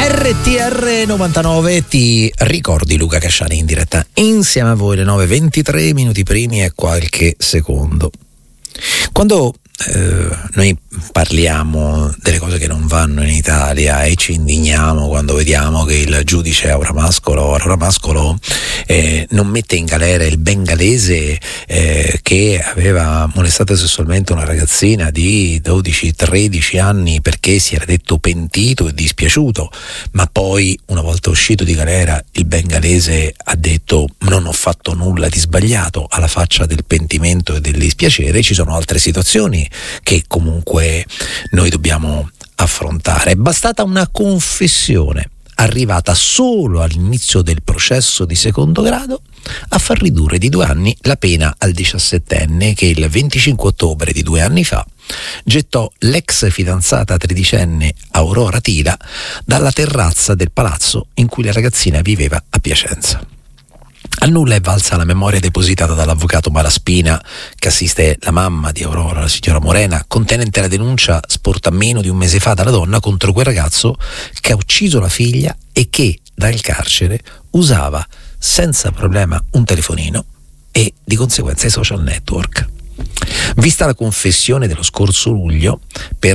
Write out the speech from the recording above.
RTR 99, ti ricordi Luca Casciani in diretta insieme a voi, le 9:23 minuti primi e qualche secondo. Quando noi parliamo delle cose che non vanno in Italia e ci indigniamo quando vediamo che il giudice Aura Mascolo non mette in galera il bengalese che aveva molestato sessualmente una ragazzina di 12-13 anni perché si era detto pentito e dispiaciuto, ma poi una volta uscito di galera il bengalese ha detto non ho fatto nulla di sbagliato, alla faccia del pentimento e del dispiacere. Ci sono altre situazioni che comunque noi dobbiamo affrontare. È bastata una confessione arrivata solo all'inizio del processo di secondo grado a far ridurre di 2 anni la pena al 17enne che il 25 ottobre di 2 anni fa gettò l'ex fidanzata tredicenne Aurora Tila dalla terrazza del palazzo in cui la ragazzina viveva a Piacenza. Al nulla è valsa la memoria depositata dall'avvocato Malaspina che assiste la mamma di Aurora, la signora Morena, contenente la denuncia sporta meno di un mese fa dalla donna contro quel ragazzo che ha ucciso la figlia e che dal carcere usava senza problema un telefonino e di conseguenza i social network. Vista la confessione dello scorso luglio, per